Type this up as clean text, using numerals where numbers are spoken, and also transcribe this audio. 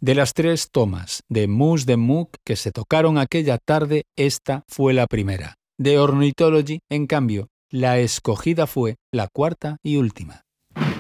De las 3 tomas de Mus de Moog que se tocaron aquella tarde, esta fue la primera. De Ornithology, en cambio, la escogida fue la cuarta y última.